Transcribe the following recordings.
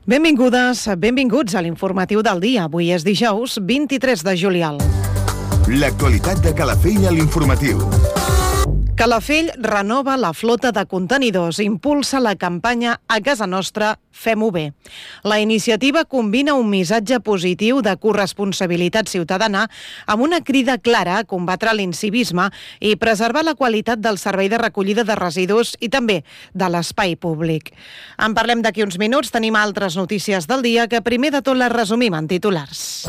Benvingudes, benvinguts a l'informatiu del dia. Avui és dijous 23 de juliol. L'actualitat de Calafell a l'informatiu. Calafell renova la flota de contenidors, impulsa la campanya A Casa Nostra Fem-ho bé. La iniciativa combina un missatge positiu de corresponsabilitat ciutadana amb una crida clara a combatre l'incivisme i preservar la qualitat del servei de recollida de residus i també de l'espai públic. En parlem d'aquí uns minuts, tenim altres notícies del dia que primer de tot les resumim en titulars.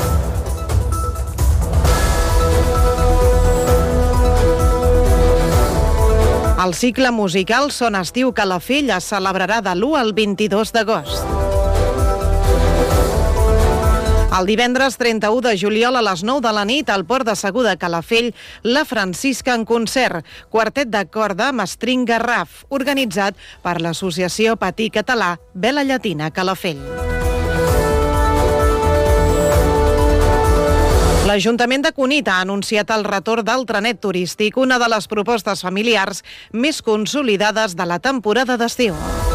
El cicle musical Son Estiu Calafell es celebrarà de l'1 al 22 d'agost. El divendres 31 de juliol a les 9 de la nit al Port de Segur de Calafell, la Francisca en concert, quartet de corda amb string Garraf, organitzat per l'associació Patí Català Vela Llatina Calafell. L'Ajuntament de Cunit ha anunciat el retorn del trenet turístic, una de les propostes familiars més consolidades de la temporada d'estiu.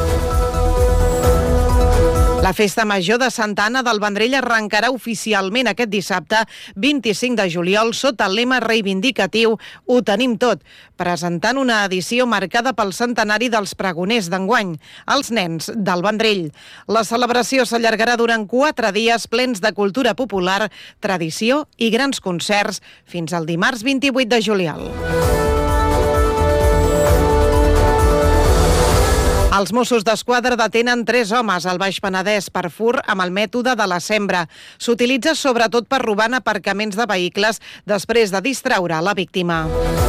La Festa Major de Santa Anna del Vendrell arrencarà oficialment aquest dissabte 25 de juliol sota el lema reivindicatiu Ho tenim tot, presentant una edició marcada pel centenari dels pregoners d'enguany, els nens del Vendrell. La celebració s'allargarà durant 4 dies plens de cultura popular, tradició i grans concerts fins al dimarts 28 de juliol. Els Mossos d'Esquadra detenen 3 homes al Baix Penedès per furt amb el mètode de la sembra. S'utilitza sobretot per robar en aparcaments de vehicles després de distraure la víctima.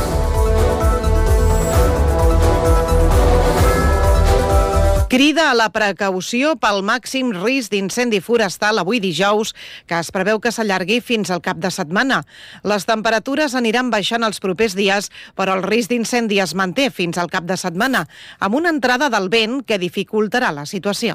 Crida a la precaució pel màxim risc d'incendi forestal avui dijous, que es preveu que s'allargui fins al cap de setmana. Les temperatures aniran baixant els propers dies, però el risc d'incendi es manté fins al cap de setmana, amb una entrada del vent que dificultarà la situació.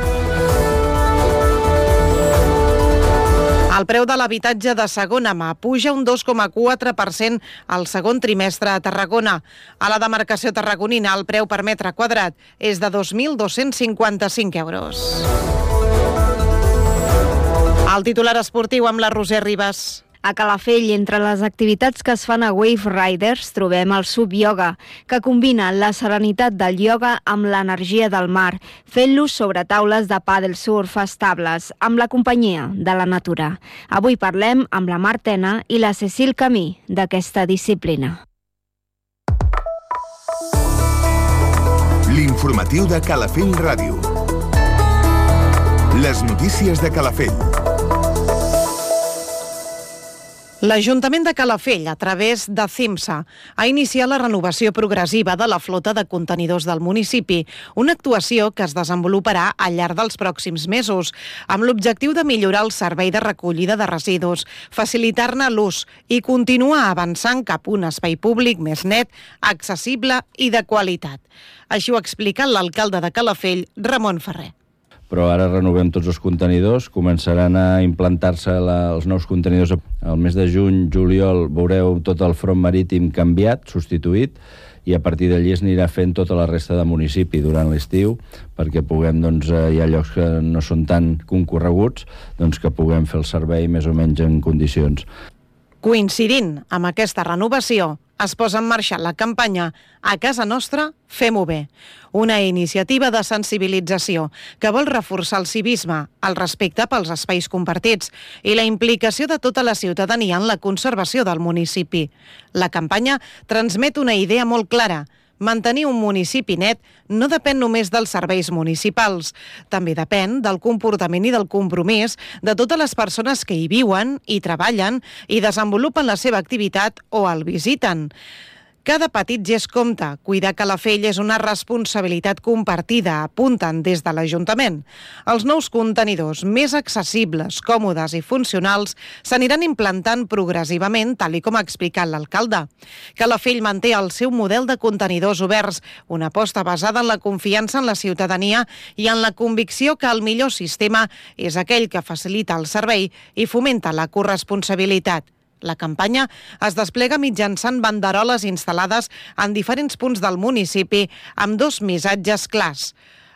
El preu de l'habitatge de segona mà puja un 2,4% al segon trimestre a Tarragona. A la demarcació tarragonina, el preu per metre quadrat és de 2.255 euros. El titular esportiu amb la Roser Ribas. A Calafell, entre les activitats que es fan a Wave Riders, trobem el Sub Yoga, que combina la serenitat del ioga amb l'energia del mar, fent-los sobre taules de pàdel surf estables, amb la companyia de la natura. Avui parlem amb la Mar Tena i la Cecil Camí d'aquesta disciplina. L'informatiu de Calafell Ràdio. Les notícies de Calafell. L'Ajuntament de Calafell, a través de CIMSA, ha iniciat la renovació progressiva de la flota de contenidors del municipi, una actuació que es desenvoluparà al llarg dels pròxims mesos, amb l'objectiu de millorar el servei de recollida de residus, facilitar-ne l'ús i continuar avançant cap a un espai públic més net, accessible i de qualitat. Així ho ha explicat l'alcalde de Calafell, Ramon Ferrer. Però ara renovem tots els contenidors, començaran a implantar-se els nous contenidors. Al mes de juny, juliol, veureu tot el front marítim canviat, substituït, i a partir d'allí es anirà fent tota la resta de municipi durant l'estiu, perquè puguem, hi ha llocs que no són tan concorreguts, que puguem fer el servei més o menys en condicions. Coincidint amb aquesta renovació, es posa en marxa la campanya A Casa Nostra Fem-ho bé, una iniciativa de sensibilització que vol reforçar el civisme, el respecte pels espais compartits i la implicació de tota la ciutadania en la conservació del municipi. La campanya transmet una idea molt clara: mantenir un municipi net no depèn només dels serveis municipals, també depèn del comportament i del compromís de totes les persones que hi viuen, hi treballen i desenvolupen la seva activitat o el visiten. Cada petit gest compta. Cuidar Calafell és una responsabilitat compartida, apunten des de l'Ajuntament. Els nous contenidors més accessibles, còmodes i funcionals s'aniran implantant progressivament, tal com ha explicat l'alcalde. Calafell manté el seu model de contenidors oberts, una aposta basada en la confiança en la ciutadania i en la convicció que el millor sistema és aquell que facilita el servei i fomenta la corresponsabilitat. La campanya es desplega mitjançant banderoles instal·lades en diferents punts del municipi amb 2 missatges clars.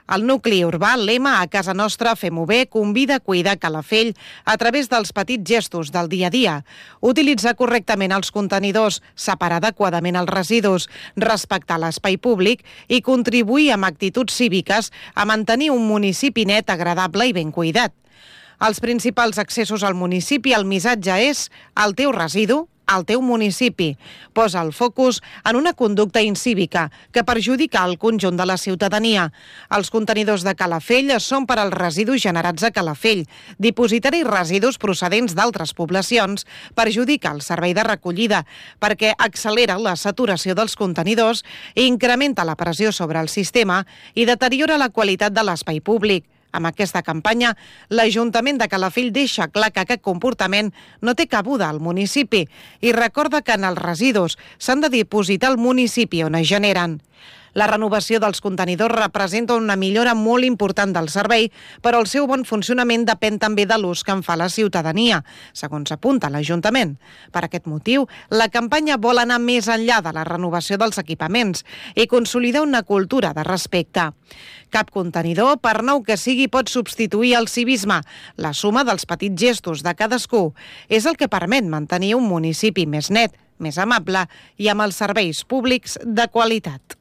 El nucli urbà, lema A casa nostra fem-ho bé, convida a cuidar Calafell a través dels petits gestos del dia a dia. Utilitzar correctament els contenidors, separar adequadament els residus, respectar l'espai públic i contribuir amb actituds cíviques a mantenir un municipi net, agradable i ben cuidat. Els principals accessos al municipi, el missatge és el teu residu, al teu municipi. Posa el focus en una conducta incívica que perjudica el conjunt de la ciutadania. Els contenidors de Calafell són per als residus generats a Calafell. Dipositar-hi residus procedents d'altres poblacions perjudica el servei de recollida perquè accelera la saturació dels contenidors i incrementa la pressió sobre el sistema i deteriora la qualitat de l'espai públic. Amb aquesta campanya, l'Ajuntament de Calafell deixa clar que aquest comportament no té cabuda al municipi i recorda que en els residus s'han de dipositar al municipi on es generen. La renovació dels contenidors representa una millora molt important del servei, però el seu bon funcionament depèn també de l'ús que en fa la ciutadania, segons apunta l'Ajuntament. Per aquest motiu, la campanya vol anar més enllà de la renovació dels equipaments i consolidar una cultura de respecte. Cap contenidor, per nou que sigui, pot substituir el civisme. La suma dels petits gestos de cadascú és el que permet mantenir un municipi més net, més amable i amb els serveis públics de qualitat.